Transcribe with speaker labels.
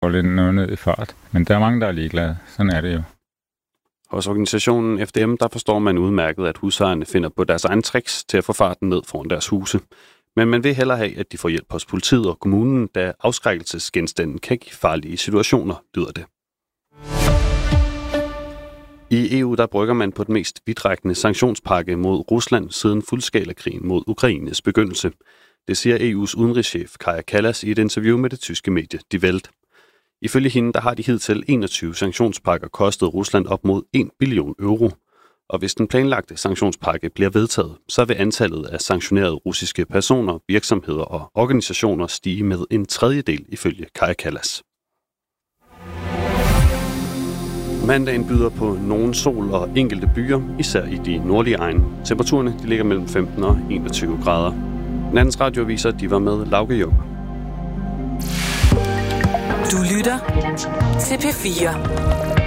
Speaker 1: går lidt ned i fart. Men der er mange, der er ligeglade. Sådan er det jo.
Speaker 2: Hos organisationen FDM, der forstår man udmærket, at husejerne finder på deres egne tricks til at få farten ned foran deres huse. Men man vil hellere have, at de får hjælp hos politiet og kommunen, da afskrækkelsesgenstanden kan give farlige situationer, lyder det. I EU der brygger man på den mest vidtrækkende sanktionspakke mod Rusland siden fuldskala-krigen mod Ukraines begyndelse. Det siger EU's udenrigschef Kaja Kallas i et interview med det tyske medie Die Welt. Ifølge hende der har de hidtil 21 sanktionspakker kostet Rusland op mod 1 billion euro. Og hvis den planlagte sanktionspakke bliver vedtaget, så vil antallet af sanktionerede russiske personer, virksomheder og organisationer stige med 1/3 ifølge Kaja Kallas. Mandagen byder på nogen sol og enkelte byer, især i de nordlige egne. Temperaturerne de ligger mellem 15 og 21 grader. Nattens radio viser, at de var med Lauke Jung.
Speaker 3: Du lytter til P4.